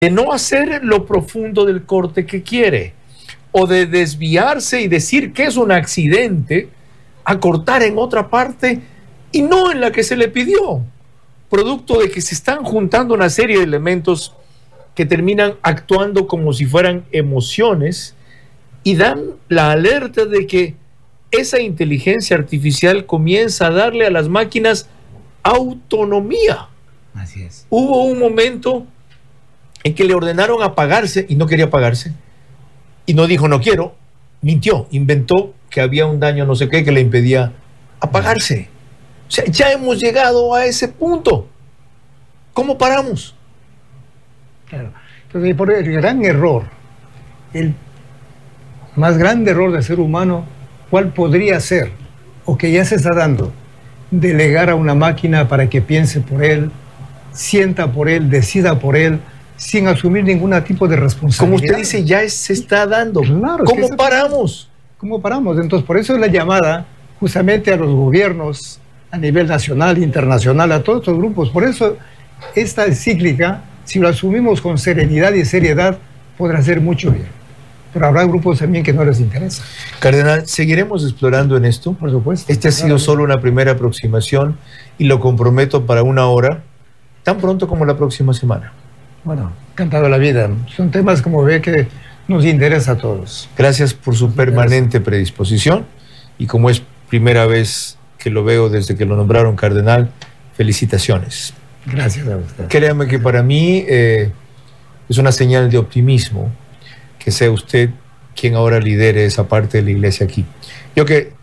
de no hacer lo profundo del corte que quiere, o de desviarse y decir que es un accidente, a cortar en otra parte y no en la que se le pidió, producto de que se están juntando una serie de elementos que terminan actuando como si fueran emociones y dan la alerta de que esa inteligencia artificial comienza a darle a las máquinas autonomía. Así es. Hubo un momento en que le ordenaron apagarse y no quería apagarse, y no dijo no quiero, mintió, inventó que había un daño no sé qué que le impedía apagarse. O sea, ya hemos llegado a ese punto. ¿Cómo paramos? Claro. Entonces, por el gran error, el más grande error del ser humano, ¿cuál podría ser? O que ya se está dando, delegar a una máquina para que piense por él, sienta por él, decida por él, sin asumir ningún tipo de responsabilidad. Como usted dice, ya se está dando. Claro, ¿Cómo paramos? ¿Cómo paramos? Entonces, por eso es la llamada justamente a los gobiernos a nivel nacional, internacional, a todos estos grupos. Por eso esta encíclica, si lo asumimos con serenidad y seriedad, podrá hacer mucho bien. Pero habrá grupos también que no les interesa. Cardenal, ¿seguiremos explorando en esto? Por supuesto. Este ha sido solo una primera aproximación y lo comprometo para una hora, tan pronto como la próxima semana. Bueno, encantado de la vida. Son temas, como ve, que nos interesa a todos. Gracias por su permanente predisposición y como es primera vez que lo veo desde que lo nombraron cardenal, felicitaciones. Gracias a usted. Créame que para mí es una señal de optimismo que sea usted quien ahora lidere esa parte de la iglesia aquí. Yo que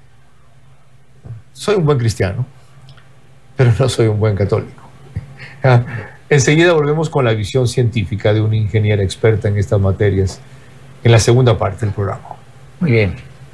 soy un buen cristiano, pero no soy un buen católico. Enseguida volvemos con la visión científica de una ingeniera experta en estas materias en la segunda parte del programa. Muy bien.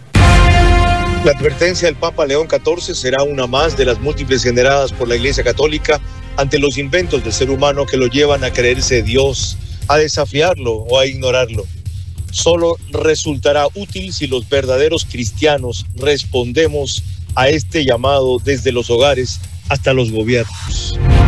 La advertencia del Papa León XIV será una más de las múltiples generadas por la Iglesia Católica ante los inventos del ser humano que lo llevan a creerse Dios, a desafiarlo o a ignorarlo. Solo resultará útil si los verdaderos cristianos respondemos a este llamado desde los hogares hasta los gobiernos.